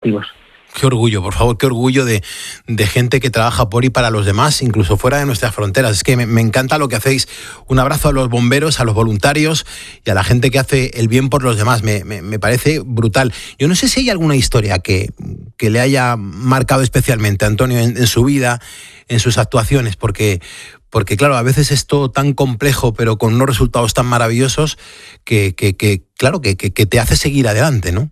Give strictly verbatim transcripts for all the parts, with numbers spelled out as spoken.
activos. Qué orgullo, por favor, qué orgullo de, de gente que trabaja por y para los demás, incluso fuera de nuestras fronteras. Es que me, me encanta lo que hacéis. Un abrazo a los bomberos, a los voluntarios y a la gente que hace el bien por los demás. Me, me, me parece brutal. Yo no sé si hay alguna historia que, que le haya marcado especialmente a Antonio en, en su vida, en sus actuaciones, porque... Porque, claro, a veces es todo tan complejo, pero con unos resultados tan maravillosos que, que, que claro, que, que, que te hace seguir adelante, ¿no?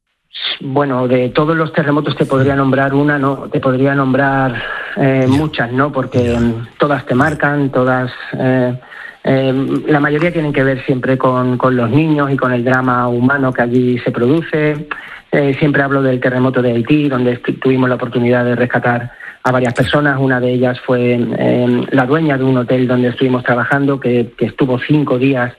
Bueno, de todos los terremotos te podría nombrar una, ¿no? Te podría nombrar eh, muchas, ¿no? Porque yeah. todas te marcan, todas... Eh, eh, la mayoría tienen que ver siempre con, con los niños y con el drama humano que allí se produce. Eh, siempre hablo del terremoto de Haití, donde tuvimos la oportunidad de rescatar a varias personas. Una de ellas fue eh, la dueña de un hotel donde estuvimos trabajando, que, que estuvo cinco días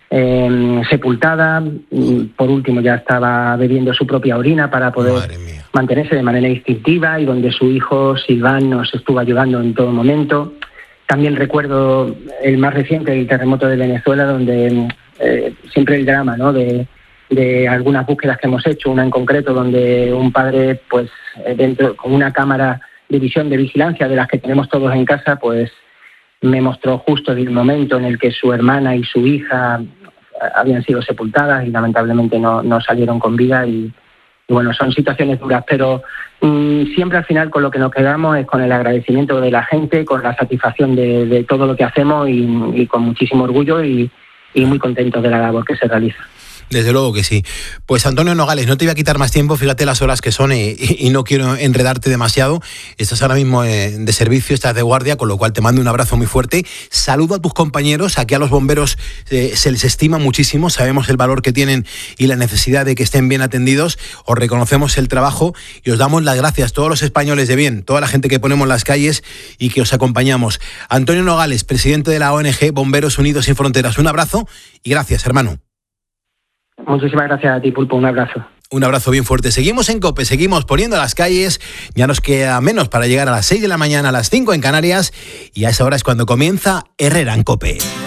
eh, sepultada. Por último, ya estaba bebiendo su propia orina para poder mantenerse de manera instintiva, y donde su hijo Silván nos estuvo ayudando en todo momento. También recuerdo el más reciente, el terremoto de Venezuela, donde eh, siempre el drama, ¿no?, de de algunas búsquedas que hemos hecho, una en concreto donde un padre, pues dentro con una cámara de visión de vigilancia de las que tenemos todos en casa, pues me mostró justo el momento en el que su hermana y su hija habían sido sepultadas y lamentablemente no, no salieron con vida. Y, y bueno, son situaciones duras, pero mmm, siempre al final con lo que nos quedamos es con el agradecimiento de la gente, con la satisfacción de, de todo lo que hacemos y, y con muchísimo orgullo y, y muy contentos de la labor que se realiza. Desde luego que sí. Pues Antonio Nogales, no te voy a quitar más tiempo, fíjate las horas que son y, y, y no quiero enredarte demasiado. Estás ahora mismo eh, de servicio, estás de guardia, con lo cual te mando un abrazo muy fuerte. Saludo a tus compañeros, aquí a los bomberos eh, se les estima muchísimo, sabemos el valor que tienen y la necesidad de que estén bien atendidos. Os reconocemos el trabajo y os damos las gracias, todos los españoles de bien, toda la gente que ponemos en las calles y que os acompañamos. Antonio Nogales, presidente de la O N G Bomberos Unidos Sin Fronteras, un abrazo y gracias, hermano. Muchísimas gracias a ti, Pulpo, un abrazo. Un abrazo bien fuerte. Seguimos en COPE, seguimos poniendo las calles. Ya nos queda menos para llegar a las seis de la mañana, a las cinco en Canarias. Y a esa hora es cuando comienza Herrera en COPE.